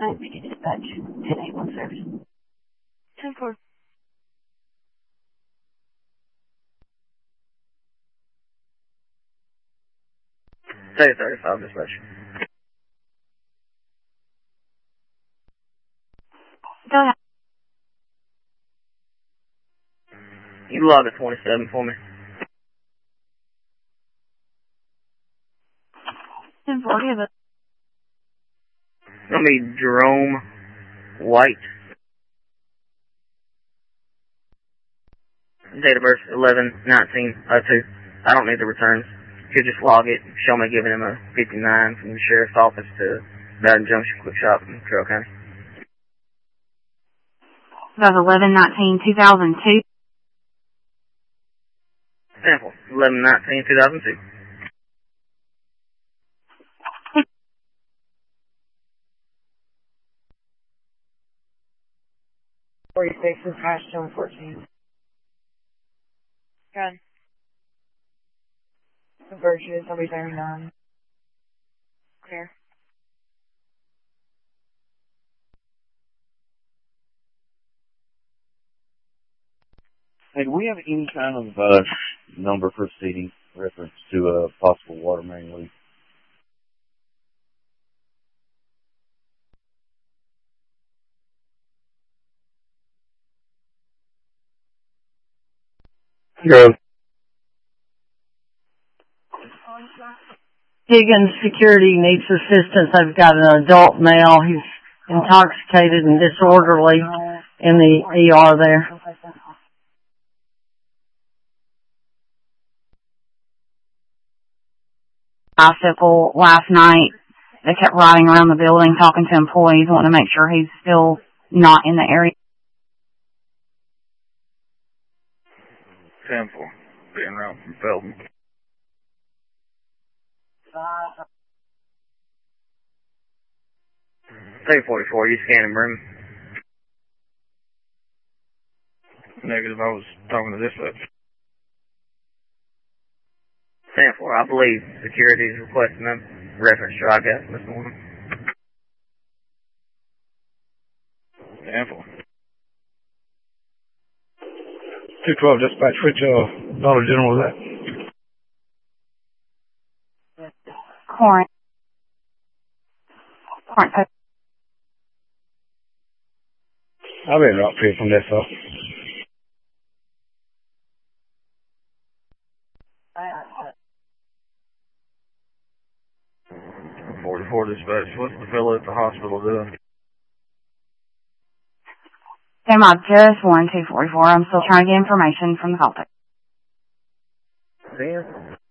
We can dispatch 1081 service. 10-4. Say 35 dispatch. Go ahead. You log a 27 for me. 10-4, give it. It's gonna be Jerome White. Date of birth 11/19/02. I don't need the returns. You could just log it, show me giving him a 59 from the sheriff's office to Baton Junction Quick Shop in Carroll County. That was 11/19/2002. Sample 11/19/2002. 46 is Ashton 14. Good. Conversion is gonna be 39. Clear. Hey, do we have any kind of number proceeding reference to a possible water main leak? Go. Higgins Security needs assistance. I've got an adult male. He's intoxicated and disorderly in the ER there. Bicycle last night. They kept riding around the building talking to employees, wanting to make sure he's still not in the area. 10-4. Being around from Felton. Say 44. You scanning room? Negative. I was talking to dispatch. 10-4. I believe security is requesting a reference drug test this morning. 10-4. 212 dispatch. Which Dollar General was that? Corinth. I've been up here from this off. Uh, 44 dispatch. What's the fellow at the hospital doing? Sam, I just won 244. I'm still trying to get information from the call. Sam?